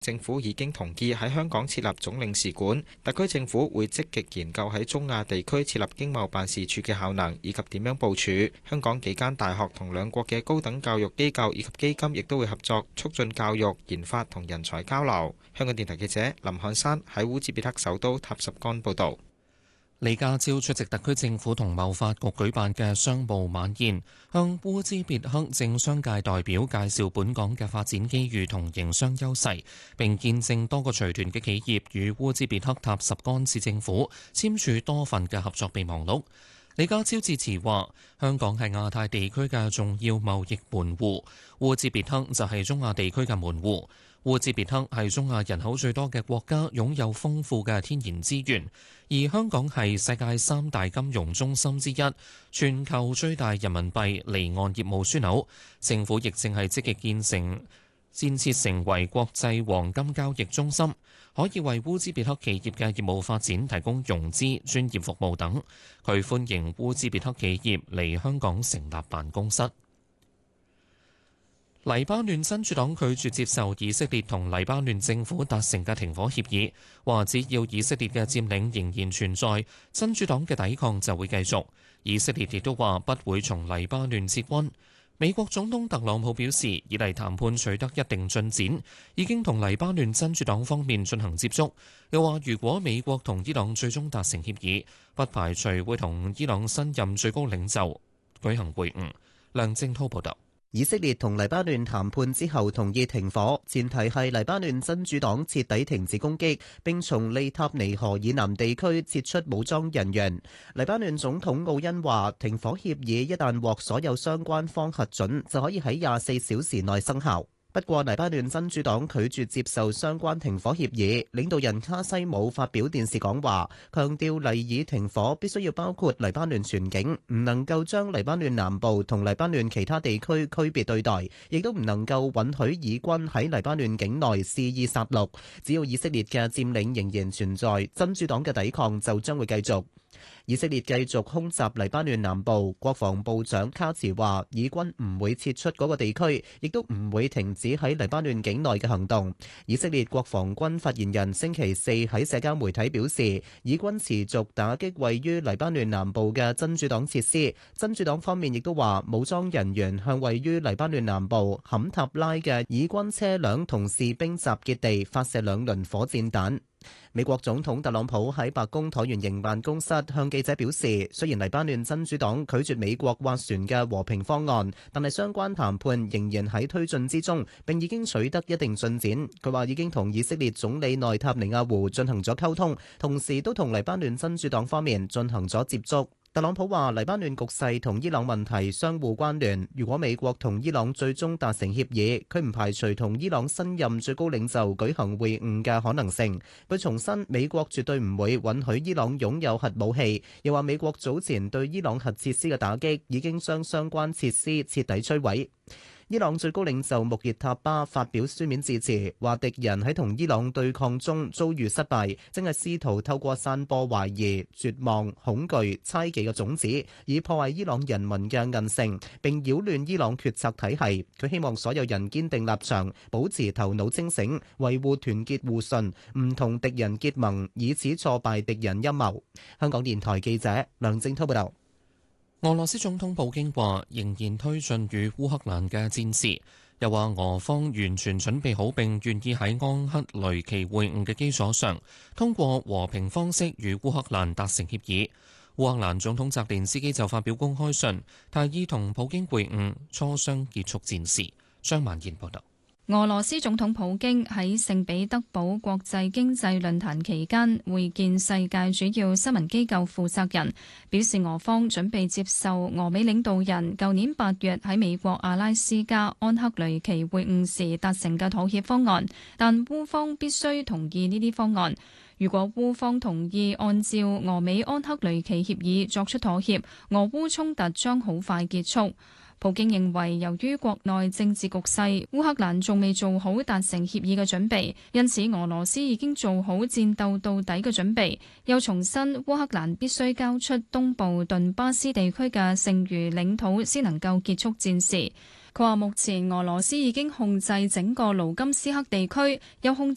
政府已經同意喺香港設立總領事館，特區政府會積極研究喺中亞地區設立經貿辦事處嘅效能，以及點樣部署。香港幾間大學同兩國嘅高等教育機構以及基金亦都會合作，促進教育、研發同人才交流。香港電台記者林漢山喺烏茲別克首都塔什干報導。 李家超出席特區政府同貿發局舉辦嘅商務晚宴，向烏茲別克政商界代表介紹本港嘅發展機遇同營商優勢，並見證多個隨團嘅企業與烏茲別克塔什干市政府簽署多份嘅合作備忘錄。李家超致辭話：香港係亞太地區嘅重要貿易門戶，烏茲別克就係中亞地區嘅門戶。烏茲別克係中亞人口最多嘅國家，擁有豐富嘅天然資源，而香港係世界三大金融中心之一，全球最大人民幣離岸業務樞紐。政府亦正係積極建設成為國際黃金交易中心，可以為烏茲別克企業嘅業務發展提供融資、專業服務等。佢歡迎烏茲別克企業嚟香港成立辦公室。黎巴嫩真主黨拒絕接受以色列同黎巴嫩政府達成嘅停火協議，話只要以色列嘅佔領仍然存在，真主黨嘅抵抗就會繼續。以色列亦都話不會從黎巴嫩撤軍。美國總統特朗普表示，以嚟談判取得一定進展，已經同黎巴嫩真主黨方面進行接觸。又話如果美國同伊朗最終達成協議，不排除會同伊朗新任最高領袖舉行會晤。梁正滔報導。 以色列同黎巴嫩談判之後同意停火，前提係黎巴嫩真主黨徹底停止攻擊，並從利塔尼河以南地區撤出武裝人員。黎巴嫩總統奧恩話，停火協議一旦獲所有相關方核准，就可以喺24小時內生效。不過，黎巴嫩真主黨拒絕接受相關停火協議。領導人卡西姆發表電視講話，強調黎以停火必須要包括黎巴嫩全境，唔能夠將黎巴嫩南部同黎巴嫩其他地區區別對待，亦都唔能夠允許以軍喺黎巴嫩境內肆意殺戮。只要以色列嘅佔領仍然存在，真主黨嘅抵抗就將會繼續。以色列繼續空襲黎巴嫩南部，國防部長卡茨話，以軍唔會撤出嗰個地區，亦都唔會停止喺黎巴嫩境內嘅行動。以色列國防軍發言人星期四喺社交媒體表示，以軍持續打擊位於黎巴嫩南部嘅真主黨設施。真主黨方面亦都話，武裝人員向位於黎巴嫩南部坎塔拉嘅以軍車輛同士兵集結地發射2輪火箭彈。美國總統特朗普喺白宮橢圓形辦公室向記者表示，雖然黎巴嫩真主黨拒絕美國斡旋嘅和平方案，但係相關談判仍然喺推進之中，並已經取得一定進展。佢話已經同以色列總理內塔尼亞胡進行咗溝通，同時都同黎巴嫩真主黨方面進行咗接觸。特朗普話，黎巴嫩局勢同伊朗問題相互關聯，如果美國同伊朗最終達成協議，佢唔排除同伊朗新任最高領袖舉行會晤嘅可能性。佢重申美國絕對唔會允許伊朗擁有核武器，又話美國早前對伊朗核設施嘅打擊已經將相關設施徹底摧毀。伊朗最高領袖穆熱塔巴發表書面致辭，話敵人喺同伊朗對抗中遭遇失敗，正係試圖透過散播懷疑、絕望、恐懼、猜忌嘅種子，以破壞伊朗人民嘅韌性，並擾亂伊朗決策體系。佢希望所有人堅定立場，保持頭腦清醒，維護團結互信，唔同敵人結盟，以此挫敗敵人陰謀。香港電台記者梁正滔報道。 俄羅斯總統普京話仍然推進與烏克蘭嘅戰事，又話俄方完全準備好並願意喺安克雷奇會晤嘅基礎上，通過和平方式與烏克蘭達成協議。烏克蘭總統澤連斯基就發表公開信，提議同普京會晤，磋商結束戰事。張曼燕報道。 俄羅斯總統普京喺聖彼得堡國際經濟論壇期間會見世界主要新聞機構負責人，表示俄方準備接受俄美領導人舊年8月喺美國阿拉斯加安克雷奇會晤時達成嘅妥協方案，但烏方必須同意呢啲方案。如果烏方同意按照俄美安克雷奇協議作出妥協，俄烏衝突將好快結束。普京認為，由於國內政治局勢，烏克蘭仲未做好達成協議嘅準備，因此俄羅斯已經做好戰鬥到底嘅準備。又重申烏克蘭必須交出東部頓巴斯地區嘅剩餘領土，先能夠結束戰事。佢話目前俄羅斯已經控制整個盧甘斯克地區，又控